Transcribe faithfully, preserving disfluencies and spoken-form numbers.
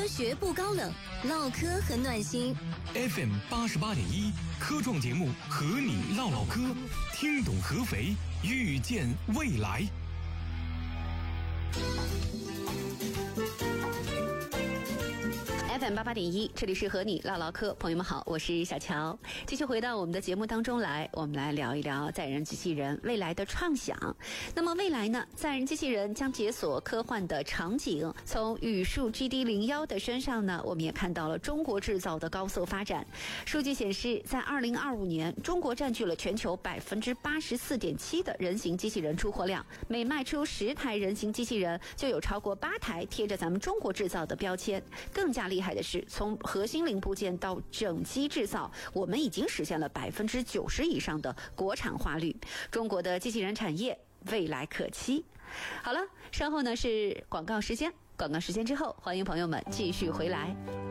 科学不高冷，唠嗑很暖心。 F M 八十八点一科创节目和你唠唠嗑，听懂合肥，遇见未来。 F M 八八点一，这里是和你唠唠嗑，朋友们好，我是小乔，继续回到我们的节目当中来，我们来聊一聊载人机器人未来的创想。那么未来呢，载人机器人将解锁科幻的场景。从语数 G D 零一 的身上呢，我们也看到了中国制造的高速发展。数据显示，在二零二五年，中国占据了全球百分之八十四点七的人形机器人出货量，每卖出十台人形机器人，就有超过八台贴着咱们中国制造的标签。更加厉害的是，从核心零部件到整机制造，我们已经实现了百分之九十以上的国产化率。中国的机器人产业未来可期。好了，稍后呢是广告时间，广告时间之后，欢迎朋友们继续回来。